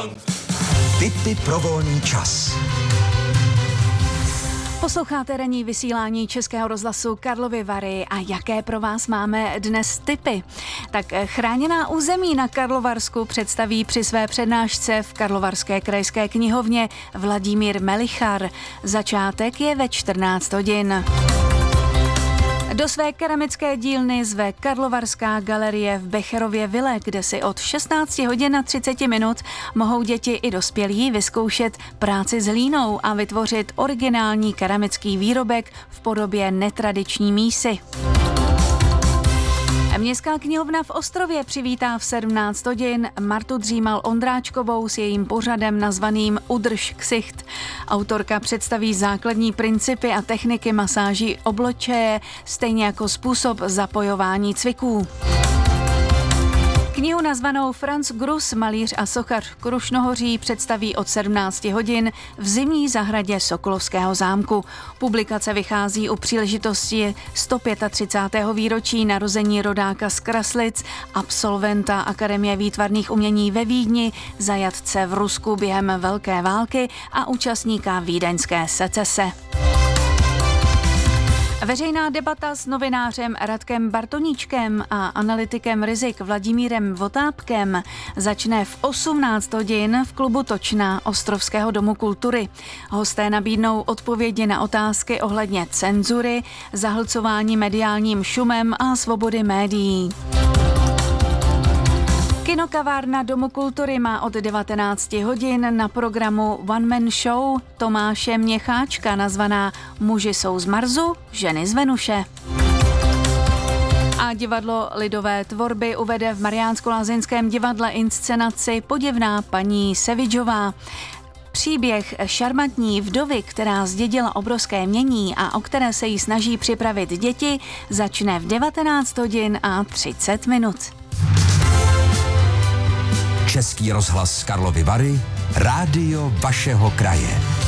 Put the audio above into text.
Tipy pro volný čas. Posloucháte ranní vysílání Českého rozhlasu Karlovy Vary a jaké pro vás máme dnes tipy? Tak chráněná území na Karlovarsku představí při své přednášce v Karlovarské krajské knihovně Vladimír Melichar. Začátek je ve 14 hodin. Do své keramické dílny zve Karlovarská galerie v Becherově vile, kde si od 16 hodin a 30 minut mohou děti i dospělí vyzkoušet práci s hlínou a vytvořit originální keramický výrobek v podobě netradiční mísy. Městská knihovna v Ostrově přivítá v 17 hodin Martu Dřímal-Ondráčkovou s jejím pořadem nazvaným Udrž ksicht. Autorka představí základní principy a techniky masáží obličeje, stejně jako způsob zapojování cviků. Knihu nazvanou Franz Grus, malíř a sochař Krušnohoří představí od 17 hodin v zimní zahradě Sokolovského zámku. Publikace vychází u příležitosti 135. výročí narození rodáka z Kraslic, absolventa Akademie výtvarných umění ve Vídni, zajatce v Rusku během Velké války a účastníka vídeňské secese. Veřejná debata s novinářem Radkem Bartoníčkem a analytikem rizik Vladimírem Votápkem začne v 18 hodin v klubu Točna Ostrovského domu kultury. Hosté nabídnou odpovědi na otázky ohledně cenzury, zahlcování mediálním šumem a svobody médií. Kinokavárna Domu kultury má od 19 hodin na programu One Man Show Tomáše Měcháčka nazvaná Muži jsou z Marsu, ženy z Venuše. A divadlo lidové tvorby uvede v Mariánsko-Lázeňském divadle inscenaci Podivná paní Sevidžová. Příběh šarmantní vdovy, která zdědila obrovské jmění a o které se jí snaží připravit děti, začne v 19 hodin a 30 minut. Český rozhlas Karlovy Vary, rádio vašeho kraje.